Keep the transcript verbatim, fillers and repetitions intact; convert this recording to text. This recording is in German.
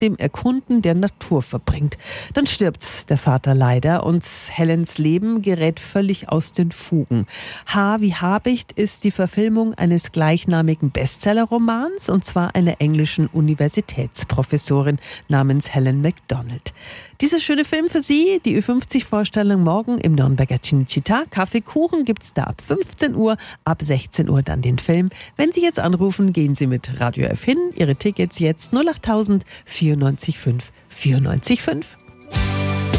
dem Erkunden der Natur verbringt. Dann stirbt der Vater leider und Helens Leben gerät völlig aus den Fugen. H wie Habicht ist die Verfilmung eines gleichnamigen Bestsellerromans, und zwar einer englischen Universitätsprofessorin namens Helen Macdonald. Dieser schöne Film für Sie, die Ü fünfzig-Vorstellung morgen im Nürnberger Cinecittà. Kaffeekuchen gibt's da ab fünfzehn Uhr, ab sechzehn Uhr dann den Film. Wenn Sie jetzt anrufen, gehen Sie mit Radio F hin. Ihre Tickets jetzt null achttausend vierundneunzig fünf vierundneunzig fünf.